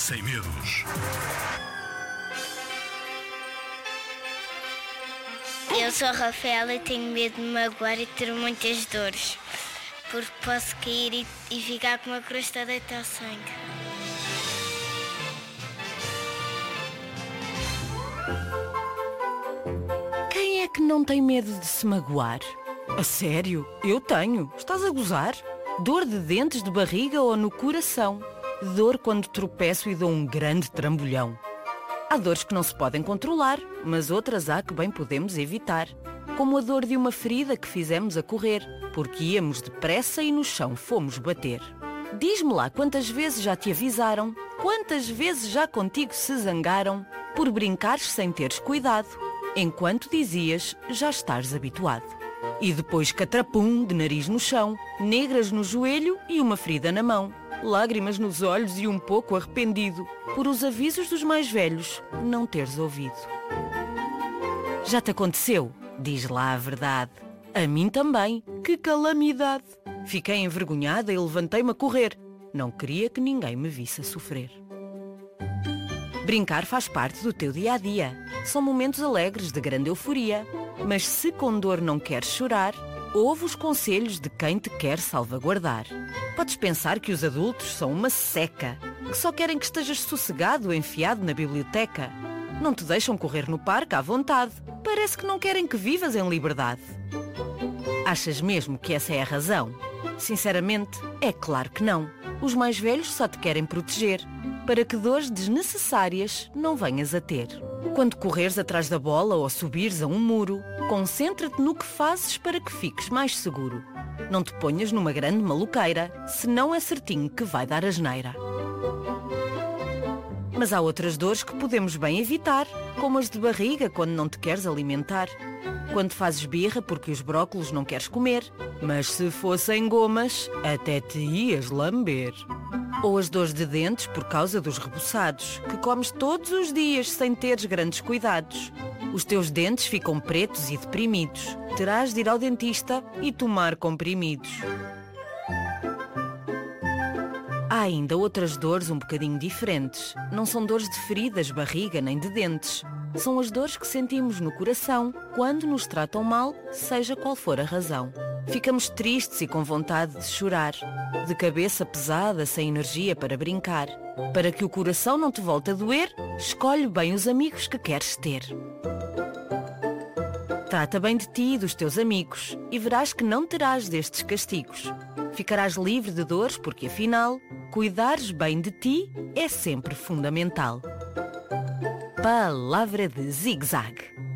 sem medos. Eu sou a Rafaela e tenho medo de me magoar e ter muitas dores, porque posso cair e ficar com uma crosta deita ao sangue. Quem é que não tem medo de se magoar? A sério? Eu tenho. Estás a gozar? Dor de dentes, de barriga ou no coração. Dor quando tropeço e dou um grande trambolhão. Há dores que não se podem controlar, mas outras há que bem podemos evitar. Como a dor de uma ferida que fizemos a correr, porque íamos depressa e no chão fomos bater. Diz-me lá quantas vezes já te avisaram, quantas vezes já contigo se zangaram, por brincares sem teres cuidado, enquanto dizias já estás habituado. E depois catrapum de nariz no chão, negras no joelho e uma ferida na mão. Lágrimas nos olhos e um pouco arrependido por os avisos dos mais velhos não teres ouvido. Já te aconteceu? Diz lá a verdade. A mim também. Que calamidade! Fiquei envergonhada e levantei-me a correr. Não queria que ninguém me visse a sofrer. Brincar faz parte do teu dia-a-dia. São momentos alegres de grande euforia. Mas se com dor não queres chorar, ouve os conselhos de quem te quer salvaguardar. Podes pensar que os adultos são uma seca, que só querem que estejas sossegado, enfiado na biblioteca. Não te deixam correr no parque à vontade. Parece que não querem que vivas em liberdade. Achas mesmo que essa é a razão? Sinceramente, é claro que não. Os mais velhos só te querem proteger, para que dores desnecessárias não venhas a ter. Quando correres atrás da bola ou subires a um muro, concentra-te no que fazes para que fiques mais seguro. Não te ponhas numa grande maluqueira, senão é certinho que vai dar asneira. Mas há outras dores que podemos bem evitar, como as de barriga quando não te queres alimentar. Quando fazes birra porque os brócolos não queres comer, mas se fossem gomas, até te ias lamber. Ou as dores de dentes por causa dos rebuçados, que comes todos os dias sem teres grandes cuidados. Os teus dentes ficam pretos e deprimidos. Terás de ir ao dentista e tomar comprimidos. Há ainda outras dores um bocadinho diferentes. Não são dores de feridas, barriga nem de dentes. São as dores que sentimos no coração quando nos tratam mal, seja qual for a razão. Ficamos tristes e com vontade de chorar, de cabeça pesada, sem energia para brincar. Para que o coração não te volte a doer, escolhe bem os amigos que queres ter. Trata bem de ti e dos teus amigos e verás que não terás destes castigos. Ficarás livre de dores porque, afinal, cuidares bem de ti é sempre fundamental. Palavra de Zig-Zag.